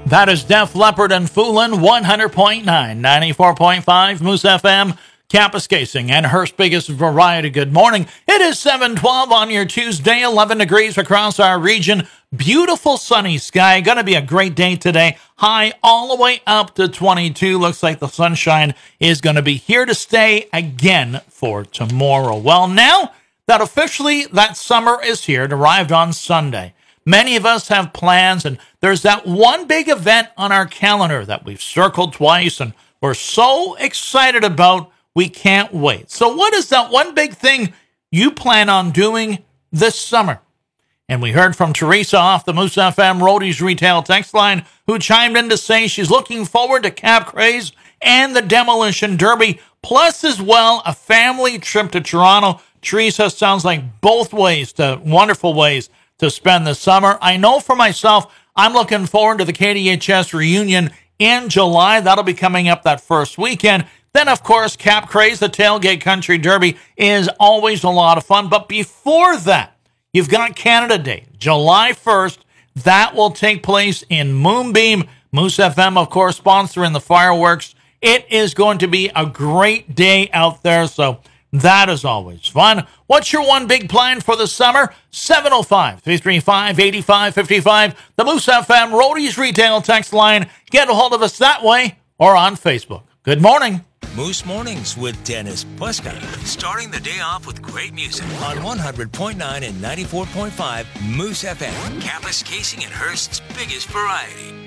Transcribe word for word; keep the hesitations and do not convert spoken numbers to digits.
That is Def Leppard and Foolin', one hundred point nine, ninety-four point five, Moose F M, Kapuskasing, and Hearst's biggest variety. Good morning. It is seven twelve on your Tuesday, eleven degrees across our region. Beautiful sunny sky. Going to be a great day today. High all the way up to twenty-two. Looks like the sunshine is going to be here to stay again for tomorrow. Well, now that officially that summer is here, it arrived on Sunday. Many of us have plans, and there's that one big event on our calendar that we've circled twice, and we're so excited about, we can't wait. So what is that one big thing you plan on doing this summer? And we heard from Teresa off the Moose F M Roadies Retail text line, who chimed in to say she's looking forward to Cap Craze and the Demolition Derby, plus as well a family trip to Toronto. Teresa, sounds like both ways, to wonderful ways to spend the summer. I know for myself, I'm looking forward to the K D H S reunion in July. That'll be coming up that first weekend. Then, of course, Cap Craze, the Tailgate Country Derby, is always a lot of fun. But before that, you've got Canada Day, July first. That will take place in Moonbeam. Moose F M, of course, sponsoring the fireworks. It is going to be a great day out there, so that is always fun. What's your one big plan for the summer? seven oh five, three three five, eight five five five. The Moose F M Roadies Retail text line. Get a hold of us that way or on Facebook. Good morning. Moose Mornings with Dennis Puska. Starting the day off with great music on one hundred point nine and ninety-four point five Moose F M. Kapuskasing and Hearst's biggest variety.